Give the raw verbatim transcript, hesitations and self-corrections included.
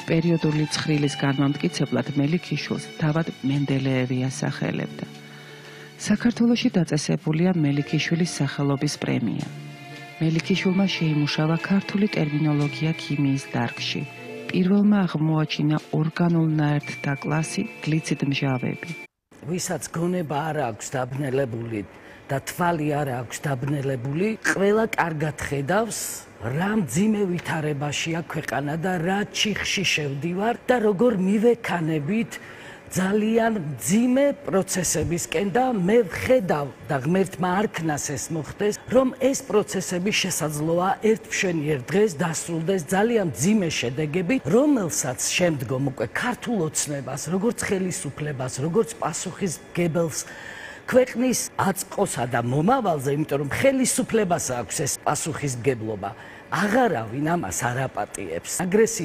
პერიოდული ცხრილის განმამტკიცებლად მელიქიშვილს თავად მენდელეევი ასახელებდა. საქართველოში დაწესებულია მელიქიშვილის სახელობის პრემია. მელიქიშვილმა შეიმუშავა ქართული ტერმინოლოგია ქიმიის დარგში. პირველმა აღმოაჩინა ორგანულ ნაერთთა კლასი გლიციდმჟავები. ვისაც გონება არ აქვს დაბნელებული და თვალი არ აქვს დაბნელებული, ყველა კარგად ხედავს, რა მძიმე ვითარებაშია ქვეყანა და რა ჩიხში შევდივარ და როგორ მივექანებით ძალიან მძიმე პროცესებისკენ და მე ვხედავ და ღმერთმა არ ქნას ეს მოხდეს, რომ ეს პროცესები შესაძლოა ერთმშვენიერ დღეს დასრულდეს ძალიან მძიმე შედეგებით, რომელსაც შემდგომ უკვე ქართულ ოცნებას, როგორც ხელისუფლებას, როგორც პასუხისმგებელს ქვეყნის აწყოსა და მომავალზე, იმიტომ რომ ხელისუფლებას აქვს ეს პასუხისმგებლობა, აღარავინ ამას არ აპატიებს. აგრესია